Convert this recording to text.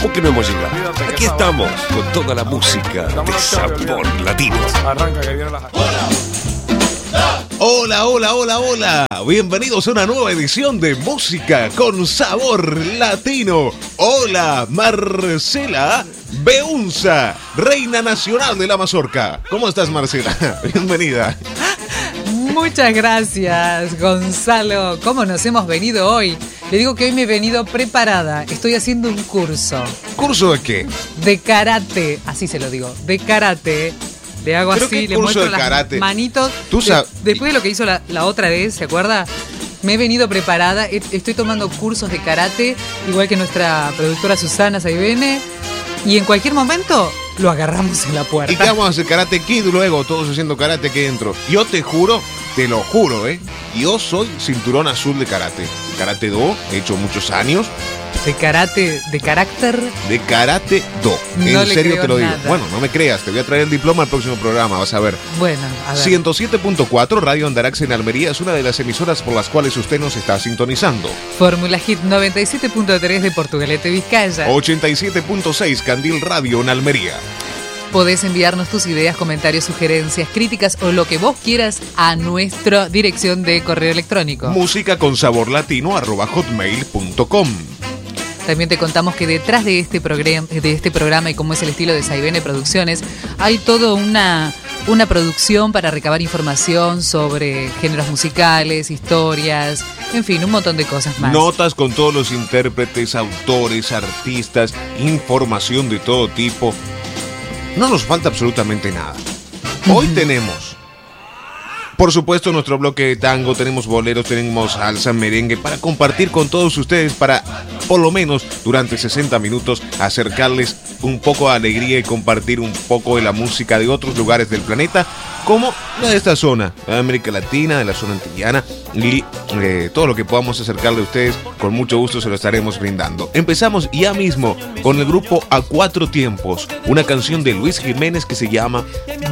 ¿Cómo que no hemos llegado? Aquí estamos con toda la música de sabor latino. Arranca que viene la... Hola, hola, hola, hola. Bienvenidos a una nueva edición de Música con Sabor Latino. Hola, Marcela Beunza, reina nacional de la mazorca. ¿Cómo estás, Marcela? Bienvenida. Muchas gracias, Gonzalo. ¿Cómo nos hemos venido hoy? Le digo que hoy me he venido preparada. Estoy haciendo un curso. ¿Curso de qué? De karate. Así se lo digo. De karate. Le hago ¿Pero así, qué le curso muestro de las karate? manitos. Tú sabes... Después de lo que hizo la otra vez, ¿se acuerda? Me he venido preparada. Estoy tomando cursos de karate, igual que nuestra productora Susana Saibene. Y en cualquier momento lo agarramos en la puerta. ¿Y qué vamos a hacer? Karate Kid luego, todos haciendo karate aquí dentro. Yo te juro, te lo juro, yo soy cinturón azul de karate. Karate Do, he hecho muchos años. De karate, de carácter. De Karate Do. No En le serio creo te lo digo. nada. Bueno, no me creas, te voy a traer el diploma al próximo programa, vas a ver. Bueno, a ver. 107.4 Radio Andarax en Almería es una de las emisoras por las cuales usted nos está sintonizando. Fórmula Hit 97.3 de Portugalete, Vizcaya. 87.6 Candil Radio en Almería. Podés enviarnos tus ideas, comentarios, sugerencias, críticas o lo que vos quieras a nuestra dirección de correo electrónico. musicaconsaborlatino@hotmail.com. También te contamos que detrás de este programa y como es el estilo de Saibene Producciones, hay toda una producción para recabar información sobre géneros musicales, historias, en fin, un montón de cosas más. Notas con todos los intérpretes, autores, artistas, información de todo tipo. No nos falta absolutamente nada. Hoy tenemos, por supuesto, nuestro bloque de tango, tenemos boleros, tenemos salsa, merengue, para compartir con todos ustedes, para, por lo menos, durante 60 minutos, acercarles un poco de alegría y compartir un poco de la música de otros lugares del planeta, como la de esta zona, de América Latina, de la zona antillana, y todo lo que podamos acercarle a ustedes, con mucho gusto se lo estaremos brindando. Empezamos ya mismo con el grupo A Cuatro Tiempos, una canción de Luis Jiménez que se llama